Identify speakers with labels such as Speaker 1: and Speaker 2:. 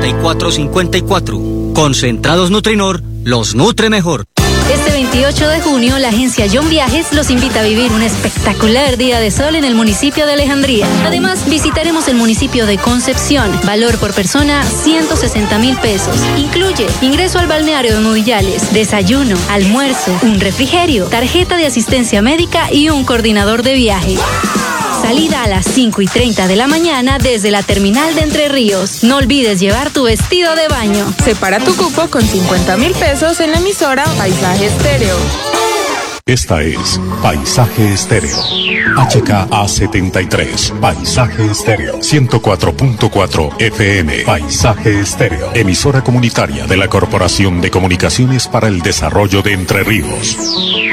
Speaker 1: 5454. Concentrados Nutrinor los nutre mejor.
Speaker 2: Este 28 de junio, la agencia John Viajes los invita a vivir un espectacular día de sol en el municipio de Alejandría. Además, visitaremos el municipio de Concepción. Valor por persona, 160,000 pesos. Incluye ingreso al balneario de Nudillales, desayuno, almuerzo, un refrigerio, tarjeta de asistencia médica y un coordinador de viaje. Salida a las 5:30 de la mañana desde la terminal de Entre Ríos. No olvides llevar tu vestido de baño.
Speaker 3: Separa tu cupo con 50,000 pesos en la emisora Paisaje Estéreo.
Speaker 4: Esta es Paisaje Estéreo. HKA73. Paisaje Estéreo. 104.4 FM. Paisaje Estéreo. Emisora comunitaria de la Corporación de Comunicaciones para el Desarrollo de Entre Ríos.